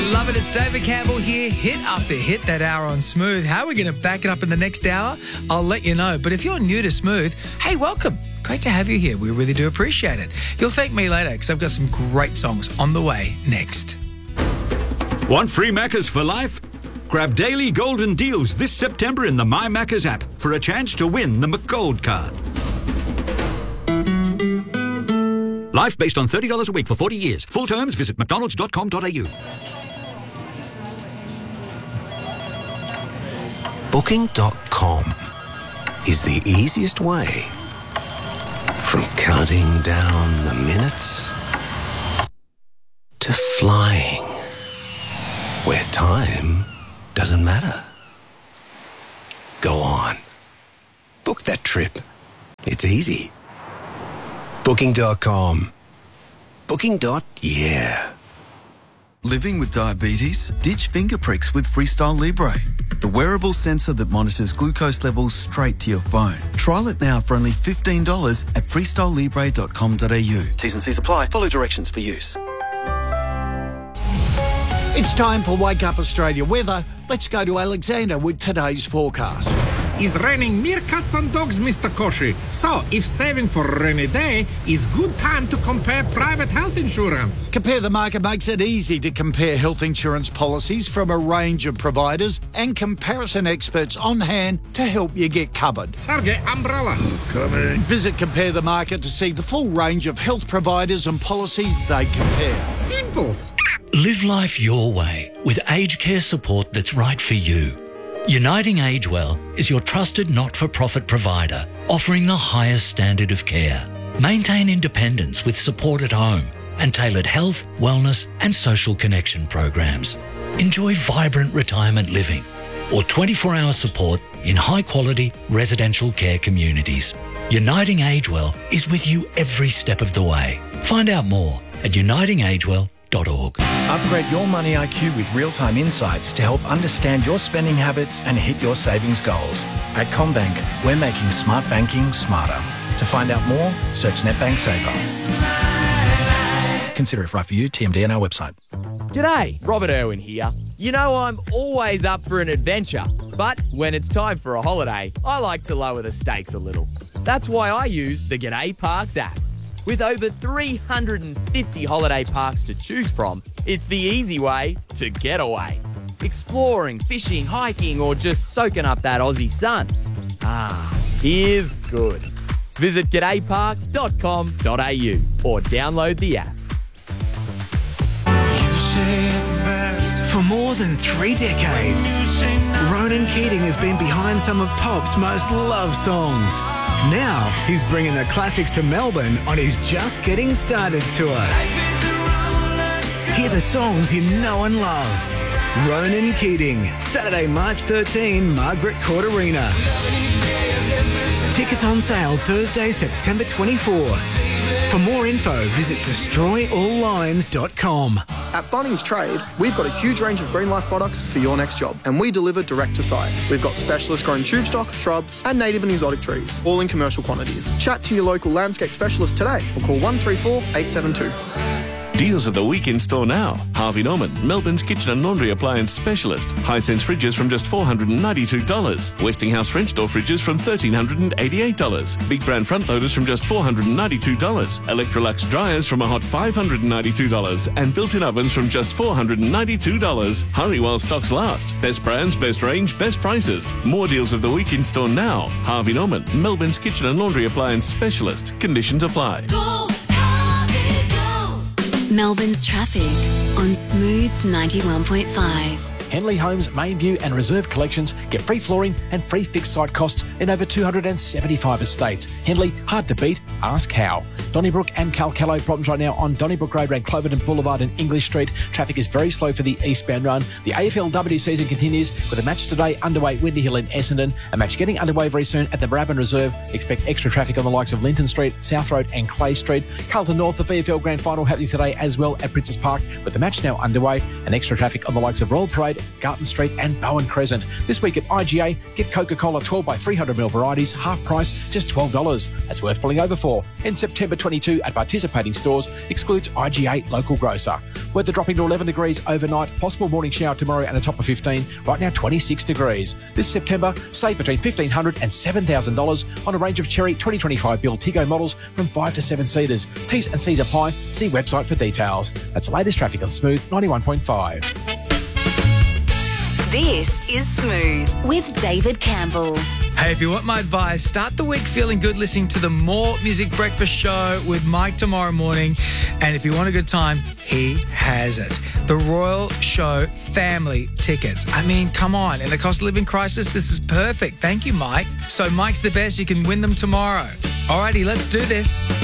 Love it. It's David Campbell here. Hit after hit that hour on Smooth. How are we going to back it up in the next hour? I'll let you know. But if you're new to Smooth, hey, welcome. Great to have you here. We really do appreciate it. You'll thank me later because I've got some great songs on the way next. Want free Maccas for life? Grab daily golden deals this September in the My Maccas app for a chance to win the McGold card. Life based on $30 a week for 40 years. Full terms, visit mcdonalds.com.au. Booking.com is the easiest way from counting down the minutes to flying where time doesn't matter. Go on. Book that trip. It's easy. Booking.com. Booking.yeah. Living with diabetes? Ditch finger pricks with Freestyle Libre, the wearable sensor that monitors glucose levels straight to your phone. Trial it now for only $15 at freestylelibre.com.au. T's and C's apply. Follow directions for use. It's time for Wake Up Australia weather. Let's go to Alexander with today's forecast. It's raining meerkats and dogs, Mr. Koshi. So, if saving for a rainy day is good time to compare private health insurance. Compare the Market makes it easy to compare health insurance policies from a range of providers and comparison experts on hand to help you get covered. Sergey, umbrella. Coming. Visit Compare the Market to see the full range of health providers and policies they compare. Simples. Live life your way with aged care support that's right for you. Uniting AgeWell is your trusted not-for-profit provider, offering the highest standard of care. Maintain independence with support at home and tailored health, wellness and social connection programs. Enjoy vibrant retirement living or 24-hour support in high-quality residential care communities. Uniting AgeWell is with you every step of the way. Find out more at unitingagewell.org. Upgrade your money IQ with real-time insights to help understand your spending habits and hit your savings goals. At CommBank, we're making smart banking smarter. To find out more, search NetBank Saver. Consider if right for you. TMD on our website. G'day, Robert Irwin here. You know I'm always up for an adventure, but when it's time for a holiday, I like to lower the stakes a little. That's why I use the G'day Parks app. With over 350 holiday parks to choose from, it's the easy way to get away. Exploring, fishing, hiking, or just soaking up that Aussie sun. Here's good. Visit g'dayparks.com.au or download the app. For more than 3 decades, Ronan Keating has been behind some of pop's most loved songs. Now he's bringing the classics to Melbourne on his Just Getting Started tour. Hear the songs you know and love. Ronan Keating, Saturday, March 13, Margaret Court Arena. Tickets on sale Thursday, September 24th. For more info, visit destroyalllines.com. At Bunnings Trade, we've got a huge range of Green Life products for your next job, and we deliver direct to site. We've got specialist grown tube stock, shrubs, and native and exotic trees, all in commercial quantities. Chat to your local landscape specialist today or call 134 872. Deals of the week in store now. Harvey Norman, Melbourne's kitchen and laundry appliance specialist. Hisense fridges from just $492. Westinghouse French door fridges from $1,388. Big brand front loaders from just $492. Electrolux dryers from a hot $592. And built-in ovens from just $492. Hurry while stocks last. Best brands, best range, best prices. More deals of the week in store now. Harvey Norman, Melbourne's kitchen and laundry appliance specialist. Conditions apply. Melbourne's traffic on Smooth 91.5. Henley Homes, Mainview and Reserve collections get free flooring and free fixed site costs in over 275 estates. Henley, hard to beat, ask how. Donnybrook and Calcallo problems right now on Donnybrook Road around Cloverton Boulevard and English Street. Traffic is very slow for the eastbound run. The AFLW season continues with a match today underway at Windy Hill in Essendon. A match getting underway very soon at the Moorabbin Reserve. Expect extra traffic on the likes of Linton Street, South Road and Clay Street. Carlton North, the VFL Grand Final happening today as well at Princes Park with the match now underway and extra traffic on the likes of Royal Parade Garton Street and Bowen Crescent. This week at IGA, get Coca-Cola 12 by 300ml varieties, half price, just $12. That's worth pulling over for. In September 22 at participating stores, excludes IGA local grocer. Weather dropping to 11 degrees overnight, possible morning shower tomorrow and a top of 15, right now 26 degrees. This September, save between $1,500 and $7,000 on a range of Cherry 2025 build Tiggo models from 5 to 7 seaters. T's and C's apply. See website for details. That's the latest traffic on Smooth 91.5. This is Smooth with David Campbell. Hey, if you want my advice, start the week feeling good listening to the More Music Breakfast Show with Mike tomorrow morning. And if you want a good time, he has it. The Royal Show family tickets. I mean, come on. In the cost of living crisis, this is perfect. Thank you, Mike. So Mike's the best. You can win them tomorrow. Alrighty, let's do this.